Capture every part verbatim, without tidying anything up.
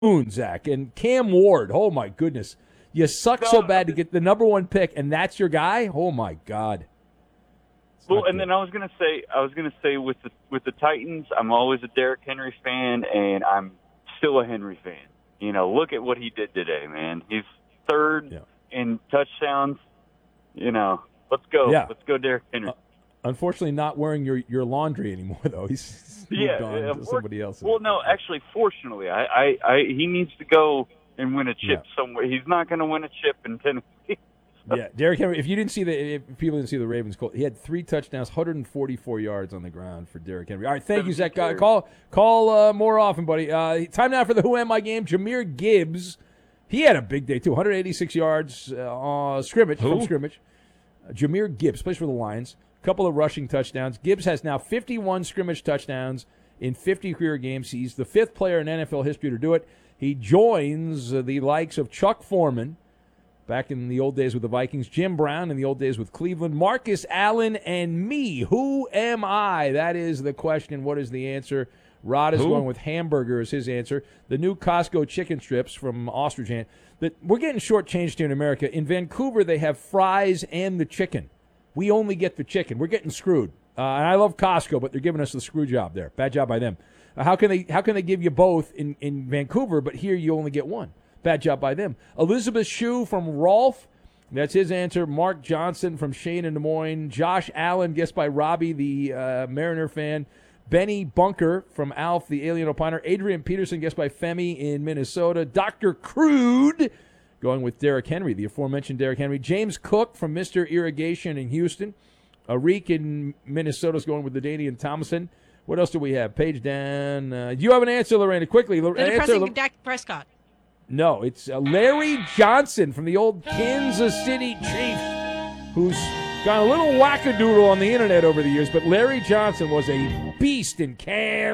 Zach, and Cam Ward. Oh, my goodness. You suck so bad to get the number one pick, and that's your guy? Oh, my God. It's well, and good. Then I was going to say, I was going to say with the, with the Titans, I'm always a Derrick Henry fan, and I'm still a Henry fan. You know, look at what he did today, man. He's third yeah. in touchdowns. You know, let's go. Yeah. Let's go, Derrick Henry. Uh, unfortunately, not wearing your, your laundry anymore, though. He's moved yeah, on yeah, to somebody else. Well, no, actually, fortunately, I, I, I he needs to go and win a chip yeah. somewhere. He's not going to win a chip in Tennessee. Yeah, Derrick Henry. If you didn't see the, if people didn't see the Ravens, he had three touchdowns, one hundred forty-four yards on the ground for Derrick Henry. All right, thank you, Zach. Uh, call call uh, more often, buddy. Uh, time now for the Who Am I game. Jahmyr Gibbs, he had a big day too, one hundred eighty-six yards uh, uh, scrimmage Who? from scrimmage. Uh, Jahmyr Gibbs plays for the Lions. A couple of rushing touchdowns. Gibbs has now fifty-one scrimmage touchdowns in fifty career games. He's the fifth player in N F L history to do it. He joins uh, the likes of Chuck Foreman, back in the old days with the Vikings, Jim Brown in the old days with Cleveland, Marcus Allen, and me. Who am I? That is the question. What is the answer? Rod is Who? going with hamburger as his answer. The new Costco chicken strips from Ostrich Hand. That we're getting shortchanged here in America. In Vancouver, they have fries and the chicken. We only get the chicken. We're getting screwed. Uh, and I love Costco, but they're giving us the screw job there. Bad job by them. Uh, how can they how can they give you both in, in Vancouver, but here you only get one? Bad job by them. Elizabeth Shue from Rolfe. That's his answer. Mark Johnson from Shane in Des Moines. Josh Allen, guessed by Robbie, the uh, Mariner fan. Benny Bunker from Alf, the Alien Opiner. Adrian Peterson, guessed by Femi in Minnesota. Doctor Crude, going with Derrick Henry, the aforementioned Derrick Henry. James Cook from Mister Irrigation in Houston. Arik in Minnesota is going with the Danian Thomason. What else do we have? Page down. Uh, do you have an answer, Lorena? Quickly. The answer, depressing Dak Prescott. No, it's uh, Larry Johnson from the old Kansas City Chiefs, who's got a little wackadoodle on the internet over the years, but Larry Johnson was a beast in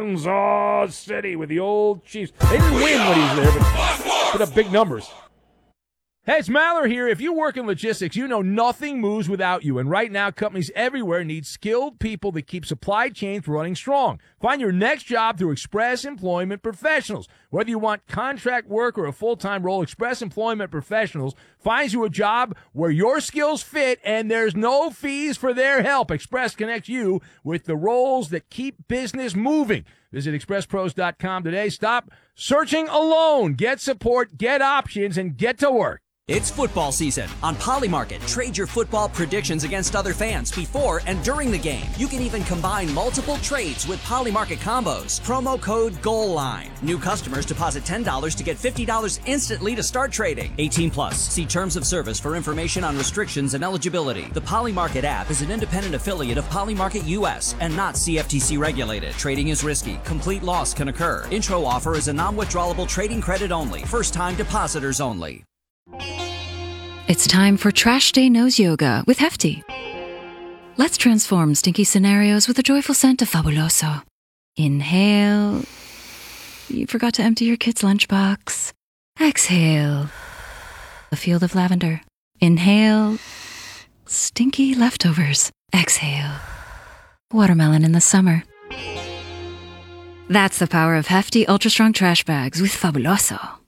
Kansas City with the old Chiefs. They didn't win when he was there, but put up big numbers. Hey, it's Maller here. If you work in logistics, you know nothing moves without you. And right now, companies everywhere need skilled people that keep supply chains running strong. Find your next job through Express Employment Professionals. Whether you want contract work or a full-time role, Express Employment Professionals finds you a job where your skills fit and there's no fees for their help. Express connects you with the roles that keep business moving. Visit express pros dot com today. Stop searching alone. Get support, get options, and get to work. It's football season. On Polymarket, trade your football predictions against other fans before and during the game. You can even combine multiple trades with Polymarket combos. Promo code GOALLINE. New customers deposit ten dollars to get fifty dollars instantly to start trading. eighteen plus. See terms of service for information on restrictions and eligibility. The Polymarket app is an independent affiliate of Polymarket U S and not C F T C regulated. Trading is risky. Complete loss can occur. Intro offer is a non-withdrawable trading credit only. First-time depositors only. It's time for Trash Day Nose Yoga with Hefty. Let's transform stinky scenarios with a joyful scent of Fabuloso. Inhale. You forgot to empty your kid's lunchbox. Exhale. A field of lavender. Inhale. Stinky leftovers. Exhale. Watermelon in the summer. That's the power of Hefty Ultra Strong Trash Bags with Fabuloso.